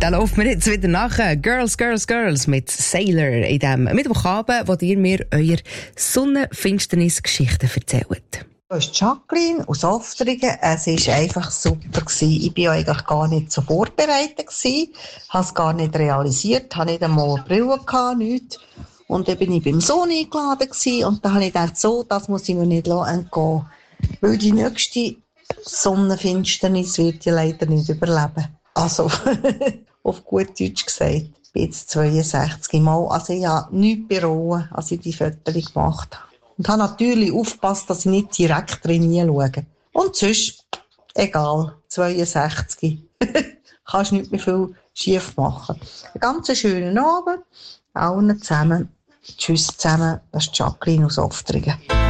da läuft mir jetzt wieder nachher. Girls, Girls, Girls mit Sailor in dem Mittwochabend, wo ihr mir eure Sonnenfinsternis-Geschichten erzählt. Das ist Jacqueline aus Oftringen. Es war einfach super. Ich war eigentlich gar nicht so vorbereitet. Ich habe es gar nicht realisiert. Ich hatte nicht einmal eine Brille, nichts. Und dann bin ich beim Sohn eingeladen und da habe ich gedacht, so, das muss ich mir nicht entgehen. Weil die nächste Sonnenfinsternis wird ich leider nicht überleben. Also, auf gut Deutsch gesagt, ich bin jetzt 62 Mal. Also ich habe nichts bereuen, als ich die Fotos gemacht habe. Und habe natürlich aufgepasst, dass ich nicht direkt drin schaue. Und sonst, egal, 62. Kannst nicht mehr viel schief machen. Einen ganz schönen Abend, allen zusammen. Tschüss zusammen, das ist Jacqueline aus Oftringen.